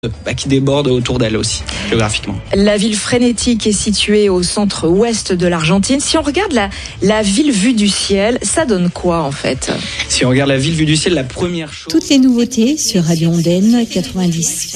qui déborde autour d'elle aussi, géographiquement. La ville frénétique est située au centre-ouest de l'Argentine. Si on regarde la ville vue du ciel, ça donne quoi en fait ? Si on regarde la ville vue du ciel, la première chose... Toutes les nouveautés sur Radio Ondaine 90.